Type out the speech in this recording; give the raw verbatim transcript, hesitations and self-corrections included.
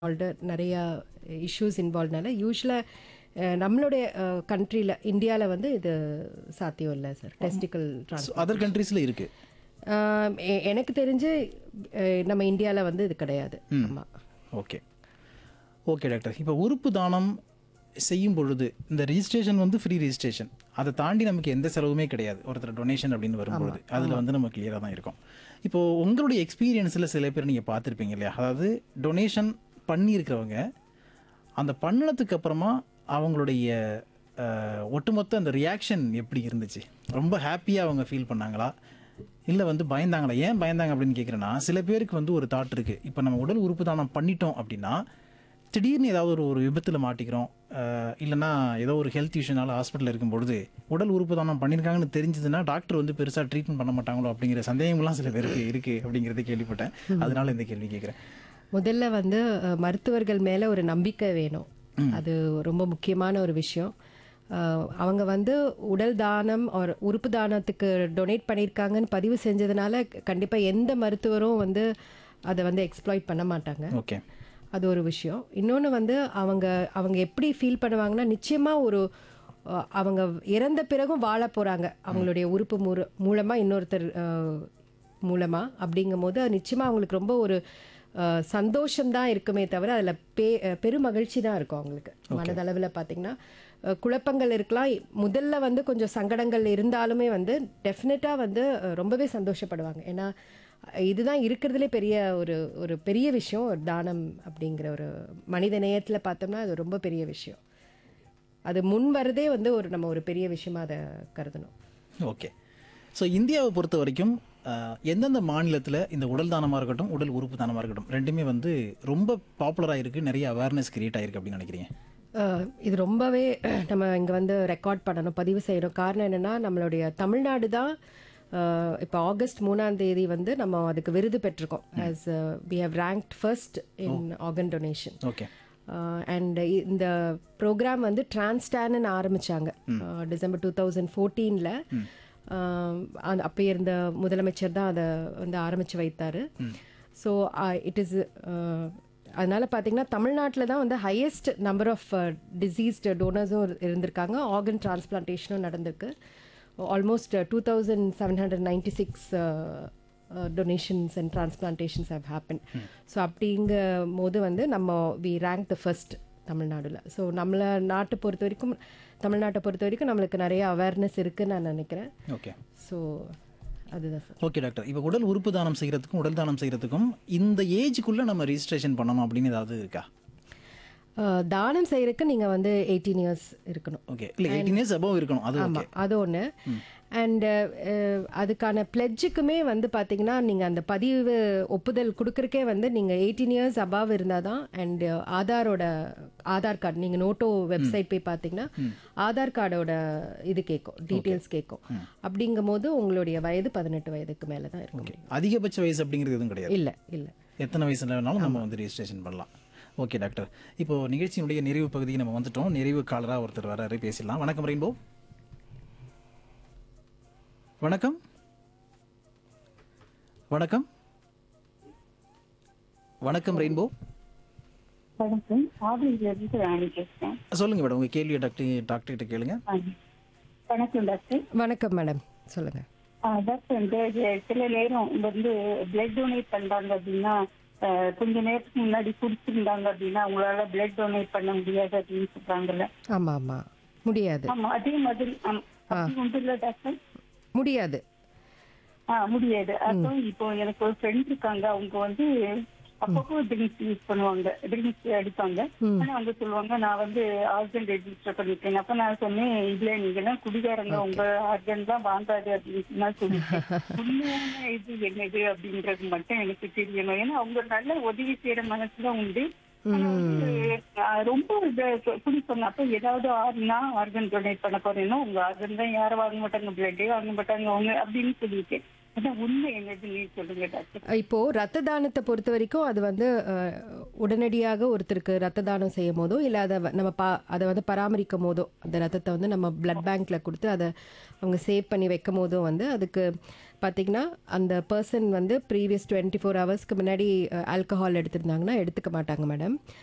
Involved நிறையா issues இன்வால்வ்னால யூஸ்வலாக நம்மளுடைய கண்ட்ரியில் இந்தியாவில் வந்து இது சாத்தியம் இல்லை சார் டெஸ்டிக்கல் அதர் கண்ட்ரீஸில் இருக்கு. எனக்கு தெரிஞ்சு அஹ், நம்ம இந்தியாவில் வந்து இது கிடையாது. ஆமாம். Okay okay doctor. இப்போ உறுப்பு தானம் செய்யும் பொழுது இந்த ரிஜிஸ்ட்ரேஷன் வந்து ஃப்ரீ ரிஜிஸ்ட்ரேஷன், அதை தாண்டி நமக்கு எந்த செலவுமே கிடையாது. ஒருத்தர் டொனேஷன் அப்படின்னு வரும்பொழுது அதில் வந்து நம்ம கிளியராக தான் இருக்கும். இப்போது உங்களுடைய எக்ஸ்பீரியன்ஸில் சில பேர் நீங்கள் பார்த்துருப்பீங்க இல்லையா, அதாவது டொனேஷன் பண்ணியிருக்கிறவங்க அந்த பண்ணினதுக்கு அப்புறமா அவங்களுடைய அஹ், ஒட்டுமொத்த அந்த ரியாக்ஷன் எப்படி இருந்துச்சு? ரொம்ப ஹாப்பியாக அவங்க ஃபீல் பண்ணாங்களா, இல்லை வந்து பயந்தாங்களா? ஏன் பயந்தாங்க அப்படின்னு கேட்குறேன்னா, சில பேருக்கு வந்து ஒரு தாட் இருக்குது, இப்போ நம்ம உடல் உறுப்பு தானம் பண்ணிட்டோம் அப்படின்னா திடீர்னு ஏதாவது ஒரு ஒரு விபத்தில் மாட்டிக்கிறோம், அஹ், இல்லைன்னா ஏதோ ஒரு ஹெல்த் இஷ்யூனால ஹாஸ்பிட்டலில் இருக்கும்பொழுது உடல் உறுப்பு தானம் பண்ணியிருக்காங்கன்னு தெரிஞ்சதுன்னா டாக்டர் வந்து பெருசாக ட்ரீட்மெண்ட் பண்ண மாட்டாங்களோ அப்படிங்கிற சந்தேகம்லாம் சில பேருக்கு இருக்குது அப்படிங்கிறத கேள்விப்பட்டேன். அதனால இந்த கேள்வி கேட்குறேன். முதல்ல வந்து அஹ், மருத்துவர்கள் மேலே ஒரு நம்பிக்கை வேணும். அது ரொம்ப முக்கியமான ஒரு விஷயம். அஹ், அவங்க வந்து உடல் தானம் ஒரு உறுப்பு தானத்துக்கு டொனேட் பண்ணியிருக்காங்கன்னு பதிவு செஞ்சதுனால கண்டிப்பாக எந்த மருத்துவரும் வந்து அதை வந்து எக்ஸ்ப்ளாய்ட் பண்ண மாட்டாங்க. ஓகே. அது ஒரு விஷயம். இன்னொன்று வந்து அவங்க அவங்க எப்படி ஃபீல் பண்ணுவாங்கன்னா, நிச்சயமாக ஒரு அஹ், அவங்க இறந்த பிறகும் வாழ போகிறாங்க அவங்களுடைய உறுப்பு மூல மூலமாக இன்னொருத்தர் அஹ், மூலமாக அப்படிங்கும் போது அது நிச்சயமாக அவங்களுக்கு ரொம்ப ஒரு அஹ், சந்தோஷம்தான் இருக்குமே தவிர அதில் பே அஹ், பெருமகிழ்ச்சி தான் இருக்கும் அவங்களுக்கு. மனதளவில் பார்த்திங்கன்னா அஹ், குழப்பங்கள் இருக்கலாம், முதல்ல வந்து கொஞ்சம் சங்கடங்கள் இருந்தாலுமே வந்து டெஃபினட்டாக வந்து அஹ், ரொம்பவே சந்தோஷப்படுவாங்க. ஏன்னா அஹ், இதுதான் இருக்கிறதுலே பெரிய ஒரு ஒரு பெரிய விஷயம். ஒரு தானம் அப்படிங்கிற ஒரு மனித நேயத்தில் பார்த்தோம்னா அது ரொம்ப பெரிய விஷயம். அது முன் வரதே வந்து ஒரு நம்ம ஒரு பெரிய விஷயமா அதை கருதணும். ஓகே. ஸோ இந்தியாவை பொறுத்த வரைக்கும் அஹ், எந்தெந்த மாநிலத்தில் இந்த உடல் தானமாக இருக்கட்டும் உடல் உறுப்பு தானமாக இருக்கட்டும் ரெண்டுமே வந்து ரொம்ப பாப்புலராக இருக்குது, நிறைய அவேர்னஸ் கிரியேட் ஆயிருக்கு அப்படின்னு நினைக்கிறீங்க? அஹ், இது ரொம்பவே நம்ம இங்கே வந்து ரெக்கார்ட் பண்ணணும், பதிவு செய்யணும். காரணம் என்னென்னா நம்மளுடைய தமிழ்நாடு தான் இப்போ ஆகஸ்ட் மூணாம் தேதி வந்து நம்ம அதுக்கு விருது பெற்றிருக்கோம். As we have ranked first in organ donation. Okay. And இந்த ப்ரோக்ராம் வந்து டிரான்ஸ்டான்னு ஆரம்பித்தாங்க டிசம்பர் டூ தௌசண்ட் ஃபோர்டீனில். அப்போ இருந்த முதலமைச்சர் தான் அதை வந்து ஆரம்பித்து வைத்தார். ஸோ இட் இஸ் அதனால் பார்த்தீங்கன்னா தமிழ்நாட்டில் தான் வந்து ஹையஸ்ட் நம்பர் ஆஃப் டிசீஸ்டு டோனர்ஸும் இருந்திருக்காங்க, ஆர்கன் டிரான்ஸ்பிளான்டேஷனும் நடந்திருக்கு. Almost two thousand seven hundred ninety six donations and transplantations have happen. So அப்படிங்கும் போது வந்து நம்ம வி ரேங்க் த ஃபர்ஸ்ட் தமிழ்நாடுல. ஸோ நம்மளை நாட்டை பொறுத்த வரைக்கும் தமிழ்நாட்டை பொறுத்த வரைக்கும் நம்மளுக்கு நிறைய அவேர்னஸ் இருக்குன்னு நான் நினைக்கிறேன். ஓகே. ஸோ அதுதான் சார். Okay doctor. இப்போ உடல் உறுப்பு தானம் செய்கிறதுக்கும் உடல் தானம் செய்கிறதுக்கும் இந்த ஏஜுக்குள்ளே நம்ம ரிஜிஸ்ட்ரேஷன் பண்ணணும் அப்படின்னு ஏதாவது இருக்கா? அஹ், தானம் செய்யறதுக்கு நீங்கள் வந்து எயிட்டீன் இயர்ஸ் இருக்கணும். ஓகே. இல்லை எயிட்டீன் இயர்ஸ் அபவ் இருக்கணும், அது ஓகே. ஆமாம், அது ஒன்று. அண்டு அதுக்கான பிளெட்ஜுக்குமே வந்து பார்த்தீங்கன்னா நீங்கள் அந்த பதிவு ஒப்புதல் கொடுக்குறக்கே வந்து நீங்கள் எயிட்டீன் இயர்ஸ் அபாவ் இருந்தால் தான். அண்டு ஆதாரோட ஆதார் கார்டு நீங்கள் நோட்டோ வெப்சைட் போய் பார்த்தீங்கன்னா ஆதார் கார்டோட இது கேட்கும், டீட்டெயில்ஸ் கேட்கும். அப்படிங்கும் போது உங்களுடைய வயது பதினெட்டு வயதுக்கு மேலே தான் இருக்கும். அதிகபட்ச வயசு அப்படிங்கிறது எதுவும் கிடையாது? இல்லை இல்லை, எத்தனை வயசுல வேணாலும் நம்ம வந்து ரிஜிஸ்ட்ரேஷன் பண்ணலாம். Okay doctor. இப்போ நிகழ்ச்சியினுடைய நிறைவு பகுதியை நம்ம வந்துட்டோம். நிறைவு காலராக ஒருத்தர் வராரு, பேசிடலாம். வணக்கம் ரெயின்போ. வணக்கம் வணக்கம் வணக்கம் ரெயின்போ. வணக்கம். ஆவடியிலிருந்து ராணி பேசுறேன். சொல்லுங்க மேடம், உங்க கேள்வியை டாக்டர் டாக்டர் கிட்ட கேளுங்க. ஆ. வணக்கம் டாக்டர். வணக்கம் மேடம், சொல்லுங்கள். ஆ, டாக்டர் இந்த சில நேரம் வந்து பிளட் டொனேட் பண்றாங்க அப்படின்னா ஆ, கொஞ்ச நேரத்துக்கு முன்னாடி குடிச்சிருந்தாங்க அப்படின்னா அவங்களால பிளட் டொனேட் பண்ண முடியாது அப்படின்னு சொல்றாங்கல்ல. ஆமாம் ஆமாம், முடியாது. ஆமா, அதே மாதிரி ஆம், அப்படி ஒன்றும் இல்ல டாக்டர். முடியாது. ஆ, முடியாது. அப்புறம் இப்போ எனக்கு ஒரு ஃப்ரெண்ட் இருக்காங்க, அவங்க வந்து அப்பப்போ ட்ரிங்க்ஸ் யூஸ் பண்ணுவாங்க, ட்ரிங்க்ஸ் அடிப்பாங்க. ஆனா அவங்க சொல்லுவாங்க நான் வந்து ஆர்கன் ரெஜிஸ்டர் பண்ணிருக்கேன். அப்ப நான் சொன்னேன், இல்ல நீங்க எல்லாம் குடிகாரங்க, உங்க ஆர்கன் தான் வாங்காது அப்படின்னு நான் சொல்லிட்டேன். உண்மையான இது என்னது அப்படின்றது மட்டும் எனக்கு தெரியணும். ஏன்னா அவங்க நல்ல உதவி செய்யற மனசுல உண்டு. ஆனா வந்து, ஆ, ரொம்ப குடிப்பாங்க. அப்ப ஏதாவது ஆறுனா ஆர்கன் டொனேட் பண்ண போறேன்னா உங்க ஆர்கன் தான் யாரும் வாங்க மாட்டாங்க, பிளட்டே வாங்க மாட்டாங்க அவங்க அப்படின்னு சொல்லிட்டு அதான் உண்மை என்னது நீ சொல்லுங்க டாக்டர். இப்போ ரத்த தானத்தை பொறுத்த வரைக்கும் அது வந்து அஹ், உடனடியாக ஒருத்தருக்கு ரத்த தானம் செய்யும் போதோ இல்லை அதை வ- நம்ம பா அதை வந்து பராமரிக்கும் போதோ அந்த ரத்தத்தை வந்து நம்ம பிளட் பேங்க்ல கொடுத்து அதை அவங்க சேவ் பண்ணி வைக்கும் போதோ வந்து அதுக்கு பார்த்தீங்கன்னா அந்த பர்சன் வந்து ப்ரீவியஸ் டுவெண்ட்டி ஃபோர் ஹவர்ஸ்க்கு முன்னாடி ஆல்கஹால் எடுத்திருந்தாங்கன்னா எடுத்துக்க மாட்டாங்க மேடம்.